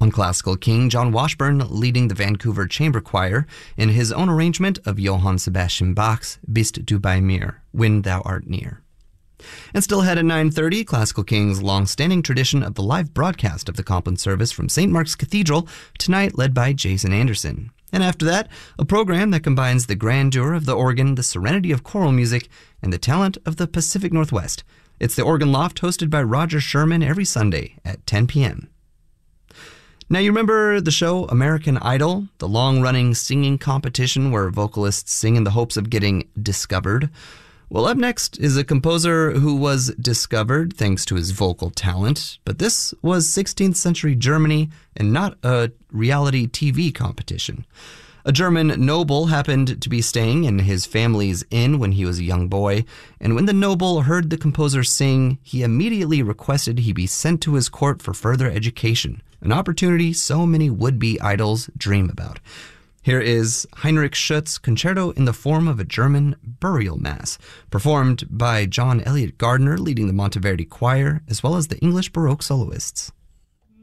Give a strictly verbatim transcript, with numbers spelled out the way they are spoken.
On classical king, John Washburn leading the Vancouver Chamber Choir in his own arrangement of Johann Sebastian Bach's Bist du bei mir, When Thou Art Near. And still ahead at nine thirty, Classical King's long-standing tradition of the live broadcast of the Compline service from Saint Mark's Cathedral, tonight led by Jason Anderson. And after that, a program that combines the grandeur of the organ, the serenity of choral music, and the talent of the Pacific Northwest. It's the Organ Loft, hosted by Roger Sherman every Sunday at ten p.m. Now, you remember the show American Idol, the long-running singing competition where vocalists sing in the hopes of getting discovered? Well, up next is a composer who was discovered thanks to his vocal talent, but this was sixteenth century Germany and not a reality T V competition. A German noble happened to be staying in his family's inn when he was a young boy, and when the noble heard the composer sing, he immediately requested he be sent to his court for further education, an opportunity so many would-be idols dream about. Here is Heinrich Schutz's Concerto in the Form of a German Burial Mass, performed by John Elliott Gardner leading the Monteverdi Choir, as well as the English Baroque soloists.